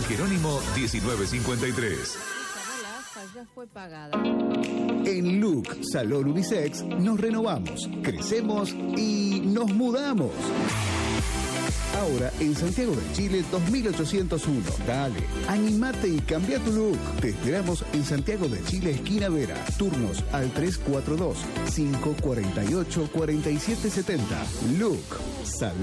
Jerónimo 1953. Ya fue pagada. En Look Salón Unisex nos renovamos, crecemos y nos mudamos. Ahora en Santiago de Chile 2801. Dale, animate y cambia tu look. Te esperamos en Santiago de Chile, esquina Vera. Turnos al 342-548-4770. Look Salón